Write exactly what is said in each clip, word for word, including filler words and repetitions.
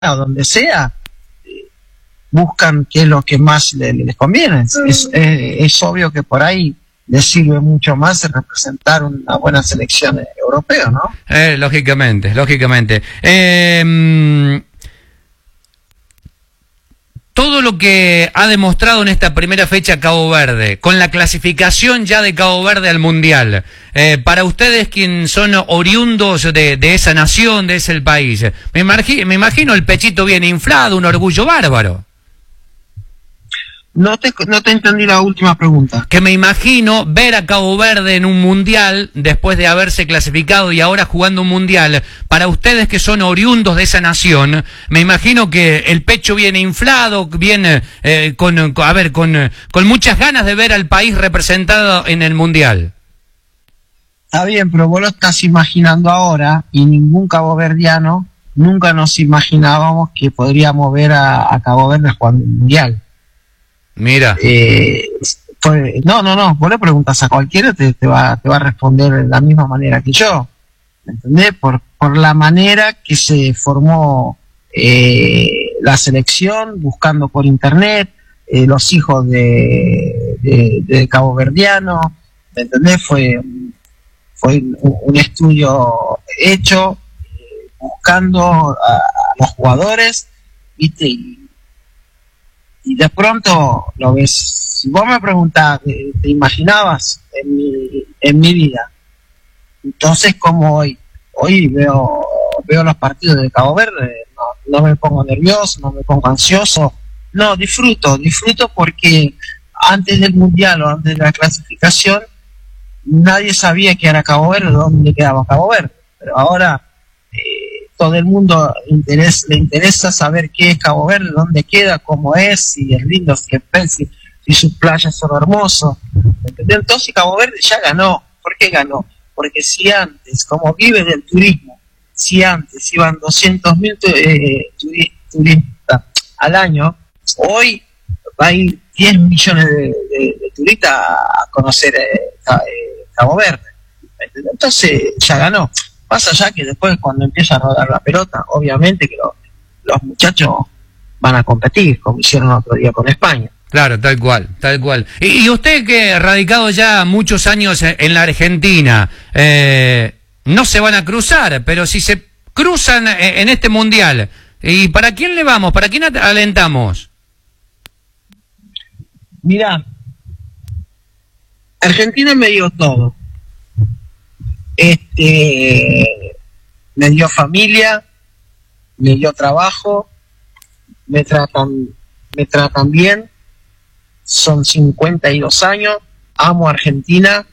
o donde sea, eh, buscan qué es lo que más le, les conviene. Es, es, es obvio que por ahí les sirve mucho más representar una buena selección europea, ¿no? Eh, lógicamente, lógicamente. Eh, todo lo que ha demostrado en esta primera fecha Cabo Verde, con la clasificación ya de Cabo Verde al Mundial, eh, para ustedes quienes son oriundos de, de esa nación, de ese país, me, imagi me imagino el pechito bien inflado, un orgullo bárbaro. No te, no te entendí la última pregunta. Que me imagino ver a Cabo Verde en un mundial, después de haberse clasificado y ahora jugando un mundial, para ustedes que son oriundos de esa nación, me imagino que el pecho viene inflado, viene eh, con, con, a ver, con, con muchas ganas de ver al país representado en el mundial. Está bien, pero vos lo estás imaginando ahora, y ningún caboverdiano, nunca nos imaginábamos que podríamos ver a, a Cabo Verde jugando un mundial. Mira. Eh, pues, no, no, no, vos le preguntas a cualquiera, te, te, va, te va a responder de la misma manera que yo, ¿entendés? Por, por la manera que se formó eh, la selección, buscando por internet, eh, los hijos de, de, de caboverdianos, ¿entendés? Fue, fue un, un estudio hecho, eh, buscando a, a los jugadores, ¿viste? Y, y de pronto lo ves. Si vos me preguntás, ¿te imaginabas en mi, en mi vida? Entonces, como hoy, hoy veo, veo los partidos de Cabo Verde, no, no me pongo nervioso, no me pongo ansioso, no, disfruto, disfruto porque antes del Mundial o antes de la clasificación, nadie sabía que era Cabo Verde, dónde quedaba Cabo Verde, pero ahora eh, todo el mundo interés, le interesa saber qué es Cabo Verde, dónde queda, cómo es, si es lindo, si es pez, si, si sus playas son hermosas. Entonces Cabo Verde ya ganó. ¿Por qué ganó? Porque si antes, como vive del turismo, si antes iban doscientos mil eh, turistas al año, hoy va a ir diez millones de, de, de turistas a conocer eh, Cabo Verde. Entonces ya ganó. Pasa ya que después, cuando empieza a rodar la pelota, obviamente que lo, los muchachos van a competir, como hicieron otro día con España. Claro, tal cual, tal cual. Y, y usted que ha radicado ya muchos años en, en la Argentina, eh, no se van a cruzar, pero si se cruzan en, en este Mundial, ¿y para quién le vamos? ¿Para quién alentamos? Mirá, Argentina me dio todo. Este, me dio familia, me dio trabajo, me tratan, me tratan bien, son cincuenta y dos años, amo Argentina.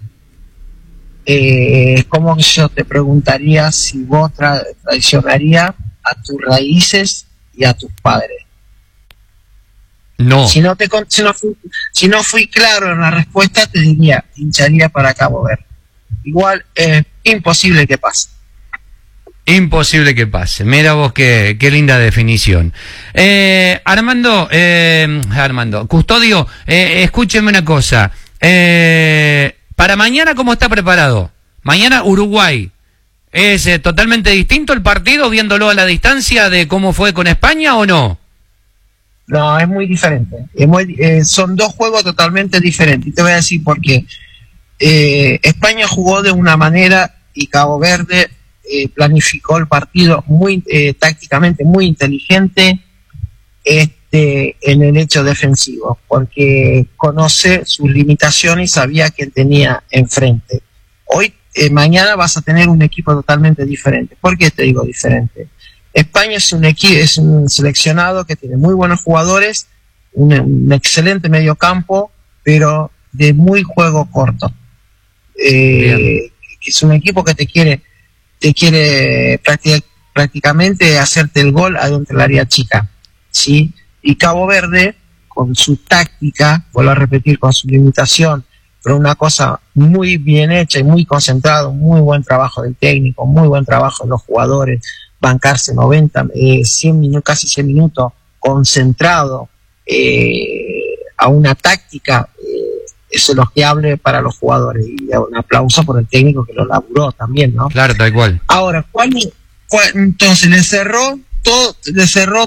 Eh, como yo te preguntaría si vos tra traicionarías a tus raíces y a tus padres. No. Si no, te, si, no fui, si no fui claro en la respuesta, te diría, hincharía para Cabo Verde. Igual es eh, imposible que pase. Imposible que pase. Mira vos qué, qué linda definición. Eh, Armando, eh, Armando, Custodio, eh, escúcheme una cosa. Eh, para mañana, ¿cómo está preparado? Mañana Uruguay. ¿Es eh, totalmente distinto el partido, viéndolo a la distancia de cómo fue con España o no? No, es muy diferente. Es muy, eh, son dos juegos totalmente diferentes. Y te voy a decir por qué. Eh, España jugó de una manera y Cabo Verde eh, planificó el partido muy eh, tácticamente muy inteligente este, en el hecho defensivo, porque conoce sus limitaciones y sabía que tenía enfrente. Hoy, eh, mañana vas a tener un equipo totalmente diferente. ¿Por qué te digo diferente? España es un equipo, es un seleccionado que tiene muy buenos jugadores, un, un excelente mediocampo, pero de muy juego corto. Eh, que es un equipo que te quiere te quiere práctic, prácticamente hacerte el gol adentro del área chica, ¿sí? Y Cabo Verde, con su táctica, vuelvo a repetir, con su limitación, pero una cosa muy bien hecha y muy concentrado, muy buen trabajo del técnico, muy buen trabajo de los jugadores, bancarse noventa, eh, cien minutos, casi cien minutos, concentrado eh, a una táctica. eh, Eso es lo que hable para los jugadores, y un aplauso por el técnico que lo laburó también, ¿no? Claro, tal cual. Ahora, ¿cuál, cuál, entonces le cerró todo, le cerró